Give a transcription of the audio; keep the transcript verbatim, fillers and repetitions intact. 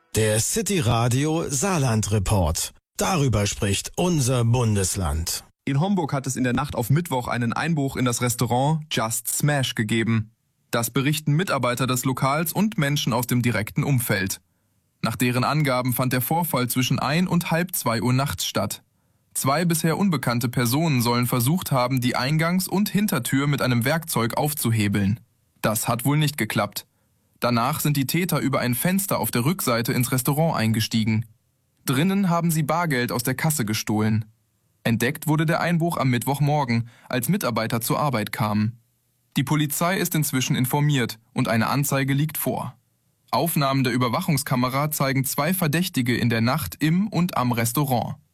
Der City Radio Saarland Report. Darüber spricht unser Bundesland. In Homburg hat es in der Nacht auf Mittwoch einen Einbruch in das Restaurant Just Smash gegeben. Das berichten Mitarbeiter des Lokals und Menschen aus dem direkten Umfeld. Nach deren Angaben fand der Vorfall zwischen ein und halb zwei Uhr nachts statt. Zwei bisher unbekannte Personen sollen versucht haben, die Eingangs- und Hintertür mit einem Werkzeug aufzuhebeln. Das hat wohl nicht geklappt. Danach sind die Täter über ein Fenster auf der Rückseite ins Restaurant eingestiegen. Drinnen haben sie Bargeld aus der Kasse gestohlen. Entdeckt wurde der Einbruch am Mittwochmorgen, als Mitarbeiter zur Arbeit kamen. Die Polizei ist inzwischen informiert und eine Anzeige liegt vor. Aufnahmen der Überwachungskamera zeigen zwei Verdächtige in der Nacht im und am Restaurant.